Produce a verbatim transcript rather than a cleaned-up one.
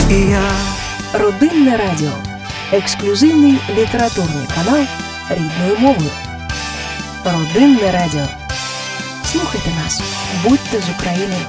І я. Родинне радіо. Ексклюзивний літературний канал рідною мовою. Родинне радіо. Слухайте нас. Будьте з Україною.